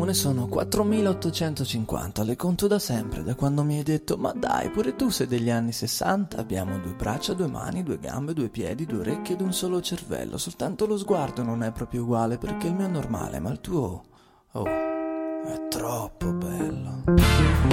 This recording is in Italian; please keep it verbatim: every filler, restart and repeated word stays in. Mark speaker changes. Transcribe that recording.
Speaker 1: ne sono quattromilaottocentocinquanta, le conto da sempre, da quando mi hai detto ma dai, pure tu sei degli anni sessanta. Abbiamo due braccia, due mani, due gambe, due piedi, due orecchie ed un solo cervello. Soltanto lo sguardo non è proprio uguale perché il mio è normale, ma il tuo... oh, è troppo bello.